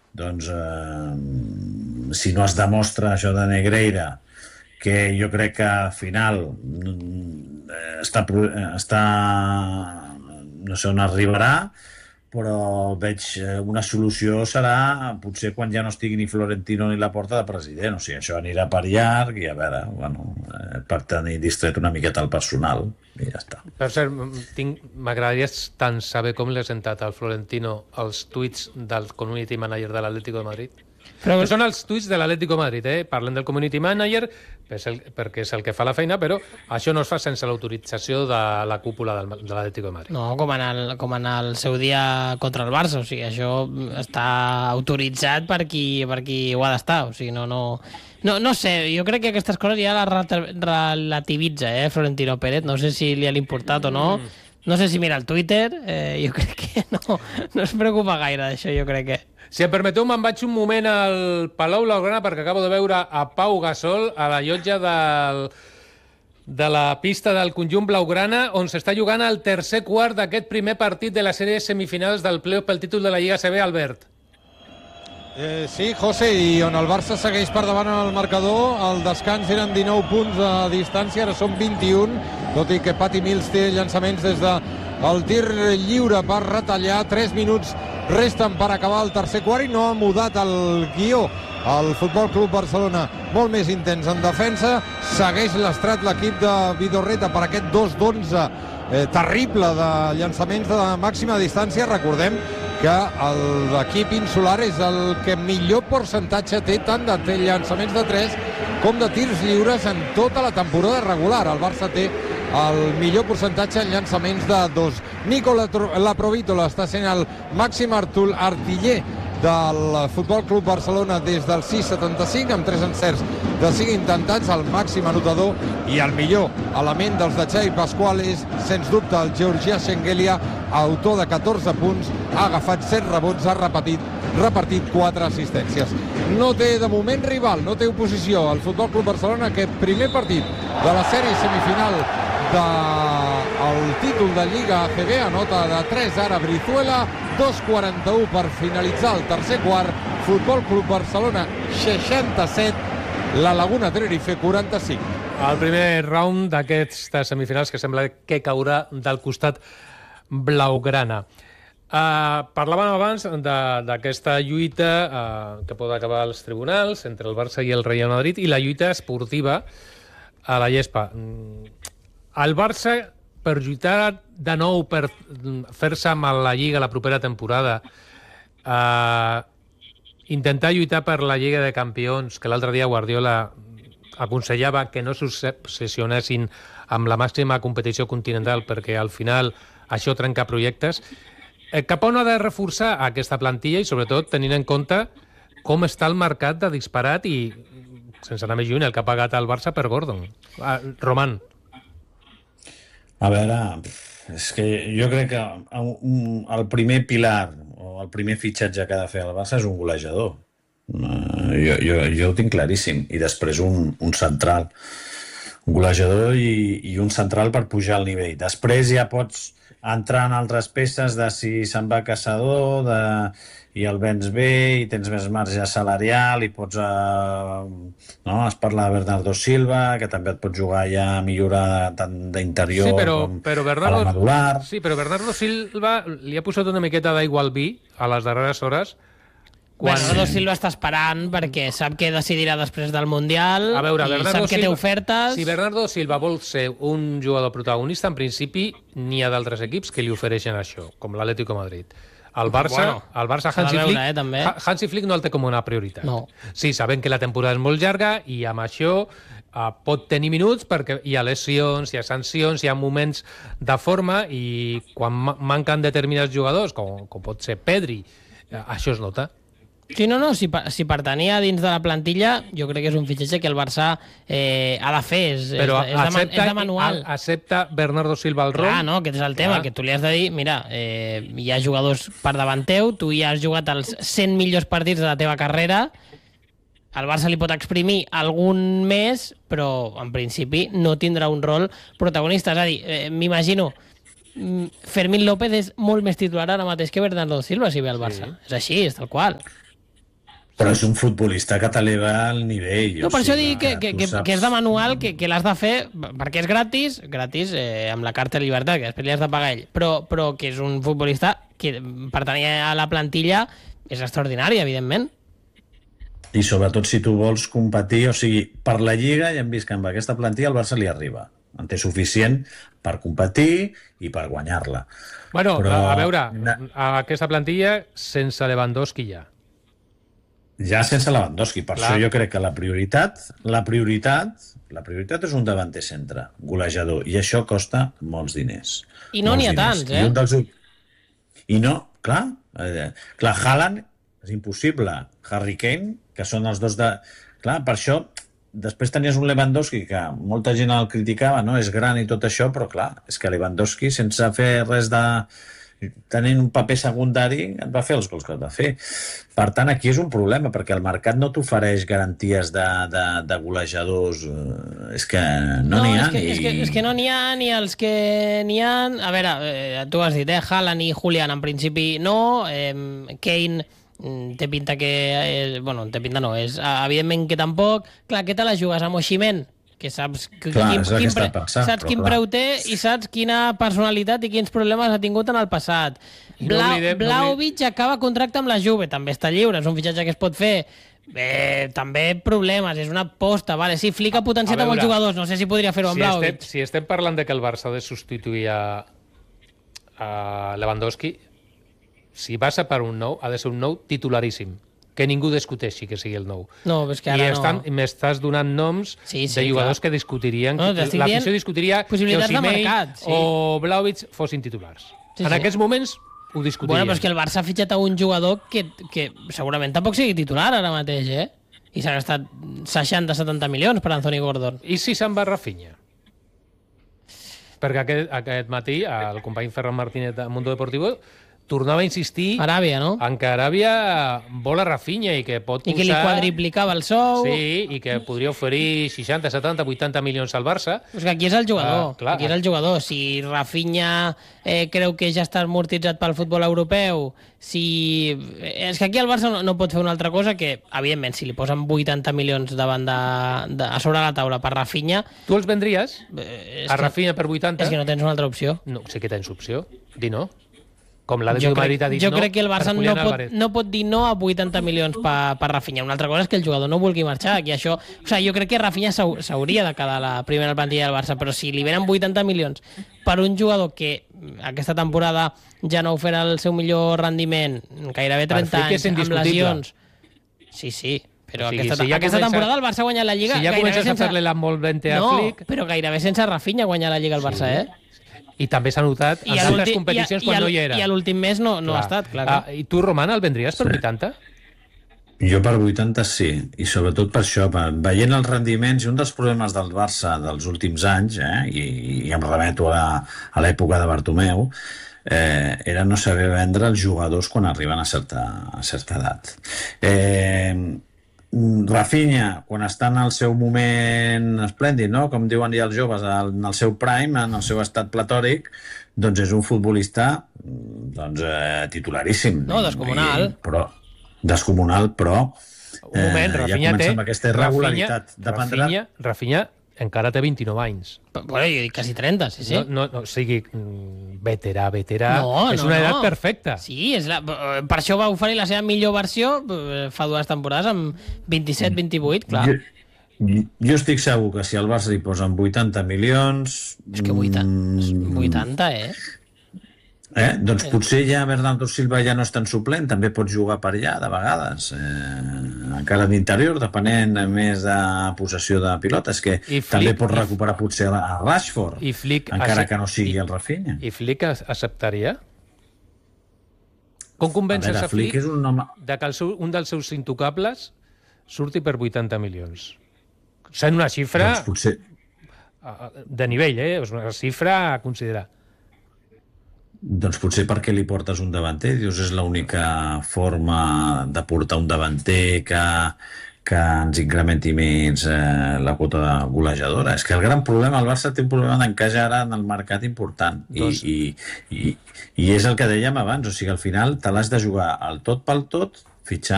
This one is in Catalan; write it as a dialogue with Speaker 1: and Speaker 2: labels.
Speaker 1: doncs si no es demostra això de Negreira, que jo crec que al final està no sé on arribarà, però veig una solució serà potser quan ja no estigui ni Florentino ni Laporta de president, o sigui, això anirà per llarg i a veure, bueno, per tenir distret una miqueta el personal i ja està.
Speaker 2: Per cert, m'agradaria tant saber com l'he sentat al Florentino els tuits del community manager de l'Atlético de Madrid. Però són els tuits de l'Atlético de Madrid, parlen del community manager perquè és el que fa la feina, però això no es fa sense l'autorització de la cúpula de l'Atlético de Madrid.
Speaker 3: No, com en el seu dia contra el Barça, o sigui, això està autoritzat per qui ho ha d'estar, o sigui, no sé, jo crec que aquestes coses ja les relativitza, Florentino Pérez, no sé si li ha importat o no, no sé si mira el Twitter, jo crec que no es preocupa gaire d'això, jo crec que...
Speaker 2: Si em permeteu, me'n vaig un moment al Palau Blaugrana perquè acabo de veure a Pau Gasol a la llotja de la pista del conjunt Blaugrana, on s'està jugant el tercer quart d'aquest primer partit de la sèrie semifinals del playoff pel títol de la Lliga ACB, Albert.
Speaker 4: Sí, José, i on el Barça segueix per davant en el marcador, el descans eren 19 punts de distància, ara són 21, tot i que Patty Mills té llançaments des del tir lliure per retallar. 3 minuts resten per acabar el tercer quart i no ha mudat el guió. El Futbol Club Barcelona molt més intens en defensa, segueix l'estrat l'equip de Vidorreta per aquest 2 d'11 terrible de llançaments de màxima distància. Recordem que l'equip insular és el que millor percentatge té tant de llançaments de 3 com de tirs lliures en tota la temporada regular. El Barça té el millor percentatge en llançaments de 2. Nico Laprovítola està sent el màxim artiller del Futbol Club Barcelona des del 6-75, amb 3 encerts de 5 intentats, el màxim anotador i el millor element dels de Xavi Pasqual és, sens dubte, el Georgià Schengelia, autor de 14 punts, ha agafat 7 rebots, ha repartit 4 assistències. No té de moment rival, no té oposició al Futbol Club Barcelona, aquest primer partit de la sèrie semifinal del títol de Lliga ACB, anota de 3 ara Brizuela, 2:41 per finalitzar el tercer quart. Futbol Club Barcelona 67, la Laguna Tenerife 45.
Speaker 2: El primer round d'aquestes semifinals que sembla que caurà del costat blaugrana. Parlàvem abans d'aquesta lluita que pot acabar als tribunals entre el Barça i el Real Madrid i la lluita esportiva a la gespa. El Barça, per lluitar de nou per fer-se amb la Lliga la propera temporada, intentar lluitar per la Lliga de Campions, que l'altre dia Guardiola aconsellava que no s'obsessionessin amb la màxima competició continental perquè al final això trenca projectes, cap on ha de reforçar aquesta plantilla i sobretot tenint en compte com està el mercat de disparat i, sense anar més lluny, el que ha pagat el Barça per Gordon. Roman.
Speaker 1: A veure, és que jo crec que el primer pilar o el primer fitxatge que ha de fer el Barça és un golejador. Jo ho tinc claríssim. I després un central. Un golejador i un central per pujar al nivell. Després ja pots entrar en altres peces de si se'n va Caçador i el vens bé i tens més marge salarial i pots... es parla de Bernardo Silva, que també et pot jugar ja a millorar tant d'interior com a la medular.
Speaker 2: Sí, però Bernardo Silva li ha posat una miqueta d'aigua al vi a les darreres hores.
Speaker 3: Bernardo Silva està esperant perquè sap que decidirà després del Mundial i sap que té ofertes.
Speaker 2: Si Bernardo Silva vol ser un jugador protagonista, en principi n'hi ha d'altres equips que li ofereixen això, com l'Atlético de Madrid. El Barça Hansi Flick no el té com una prioritat.
Speaker 3: No.
Speaker 2: Sí, saben que la temporada és molt llarga i amb això pot tenir minuts perquè hi ha lesions, hi ha sancions, hi ha moments de forma i quan manquen determinats jugadors, com pot ser Pedri, això es nota.
Speaker 3: Sí, si pertanyia dins de la plantilla, jo crec que és un fitxatge que el Barça ha de fer, és de manual.
Speaker 2: Accepta Bernardo Silva el rol?
Speaker 3: Clar, no, aquest és el tema, que tu li has de dir, mira, hi ha jugadors per davant teu, tu ja has jugat els 100 millors partits de la teva carrera, el Barça li pot exprimir algun més, però en principi no tindrà un rol protagonista. És a dir, m'imagino, Fermín López és molt més titular ara mateix que Bernardo Silva si ve al Barça. És així, és tal qual.
Speaker 1: Però és un futbolista que t'eleva el nivell.
Speaker 3: No, per això dic
Speaker 1: tu
Speaker 3: que és de manual, que l'has de fer, perquè és gratis, amb la carta de llibertat, que després li has de pagar ell, però que és un futbolista que per tenir a la plantilla és extraordinari, evidentment.
Speaker 1: I sobretot si tu vols competir, o sigui, per la Lliga ja hem vist que amb aquesta plantilla el Barça li arriba. En té suficient per competir i per guanyar-la.
Speaker 2: Bueno,
Speaker 1: però...
Speaker 2: a veure, aquesta plantilla sense Lewandowski ja.
Speaker 1: Ja sense Lewandowski. Per això jo crec que la prioritat és un davanter centre, golejador, i això costa molts diners.
Speaker 3: I no n'hi ha tants, eh?
Speaker 1: I no, clar, Haaland és impossible. Harry Kane, que són els dos de... Clar, per això, després tenies un Lewandowski que molta gent el criticava, no? És gran i tot això, però clar, és que Lewandowski, sense fer res de... tenint un paper secundari, et va fer els gols que et va fer. Per tant, aquí és un problema, perquè el mercat no t'ofereix garanties de golejadors. És que no n'hi ha.
Speaker 3: És que no n'hi ha, ni els que n'hi ha... A veure, tu has dit, Haaland i Julián en principi no, Kane té pinta que... Bueno, té pinta no, és evidentment que tampoc. Clar, què te la jugues amb Osimhen? Que saps quin preu té i saps quina personalitat i quins problemes ha tingut en el passat. Vlahovic acaba contracte amb la Juve, també està lliure, és un fitxatge que es pot fer. També problemes, és una aposta, vale. Sí, Flick ha potenciat amb els jugadors, no sé si podria fer-ho amb Vlahovic.
Speaker 2: Si estem parlant de que el Barça ha de substituir a Lewandowski, si passa per un nou, ha de ser un nou titularíssim. Que ningú discuteixi que sigui el nou.
Speaker 3: No, és que ara
Speaker 2: I m'estàs donant noms de jugadors que discutirien, l'afició discutiria que Osimhen o Vlahovic fossin titulars. En aquests moments ho discutirien.
Speaker 3: Bueno, però és que el Barça ha fitxat a un jugador que segurament tampoc sigui titular ara mateix, I s'han gastat 60-70 milions per Anthony Gordon.
Speaker 2: I si se'n va Rafinha? Perquè aquest matí el company Ferran Martínez de Mundo Deportivo tornava a insistir en que Aràbia vol a Rafinha i que pot posar...
Speaker 3: I que li quadriplicava el sou.
Speaker 2: Sí, i que podria oferir 60, 70, 80 milions al Barça.
Speaker 3: Pues que aquí és el jugador. Aquí és el jugador. Si Rafinha creu que ja està amortitzat pel futbol europeu, és que aquí el Barça no pot fer una altra cosa que, evidentment, si li posen 80 milions davant a sobre la taula per Rafinha...
Speaker 2: Tu els vendries? A Rafinha per 80?
Speaker 3: És que no tens una altra opció.
Speaker 2: No, sí que tens opció. Di no. Com l'Atlètic de Madrid ha dit
Speaker 3: jo crec que el Barça no pot dir no a 80 milions per Rafinha. Una altra cosa és que el jugador no vulgui marxar. I això, jo crec que Rafinha s'hauria de quedar a la primera plantilla del Barça, però si li venen 80 milions per un jugador que aquesta temporada ja no ha ofert el seu millor rendiment, gairebé 30 anys, amb lesions... Sí, però aquesta temporada el Barça ha guanyat la Lliga...
Speaker 2: Si ja comences a fer-li l'envolvente a Flick...
Speaker 3: No, però gairebé sense Rafinha guanyar la Lliga al Barça,
Speaker 2: I també s'ha notat en altres competicions quan no hi era.
Speaker 3: I a l'últim mes no ha estat, clar.
Speaker 2: I tu, Roman, el vendries per 80?
Speaker 1: Jo per 80 sí, i sobretot per això, veient els rendiments, i un dels problemes del Barça dels últims anys, i em remeto a l'època de Bartomeu, era no saber vendre els jugadors quan arriben a certa edat. Rafinha, quan està en el seu moment esplèndid, no? Com diuen ja els joves, en el seu prime, en el seu estat platòric, doncs és un futbolista titularíssim.
Speaker 3: No, descomunal.
Speaker 1: Descomunal, però
Speaker 2: un moment, Rafinha
Speaker 1: ja comença amb aquesta irregularitat.
Speaker 2: Rafinha encara té 29 anys.
Speaker 3: Bueno, jo dic quasi 30, sí.
Speaker 2: No, o sigui, veterà. És una edat perfecta.
Speaker 3: Sí, per això va oferir la seva millor versió fa 2 temporades, amb 27-28, clar.
Speaker 1: Jo estic segur que si al Barça li posen 80 milions...
Speaker 3: És que 80,
Speaker 1: Doncs potser ja Bernardo Silva ja no és tan suplent, també pot jugar per allà de vegades, encara d'interior, depenent més de possessió de pilotes, que també pot recuperar potser a Rashford, encara que no sigui el Rafinha.
Speaker 2: I Flick acceptaria? Com convences a Flick que un dels seus intocables surti per 80 milions? Sent una xifra de nivell, és una xifra a considerar.
Speaker 1: Doncs potser perquè li portes un davanter, dius, és l'única forma de portar un davanter que ens incrementi més la quota de golejadora. És que el gran problema, el Barça té un problema d'encaix ara en el mercat important, i és el que dèiem abans, o sigui, al final te l'has de jugar al tot pel tot, fitxar